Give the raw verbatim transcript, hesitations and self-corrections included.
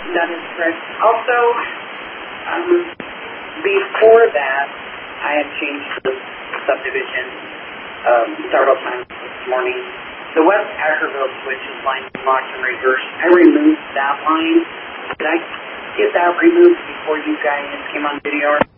That is correct. Also, um, before that, I had changed the subdivision um, several times this morning. The West Ackerville switch is line locked and reversed. I removed that line. Did I get that removed before you guys came on video?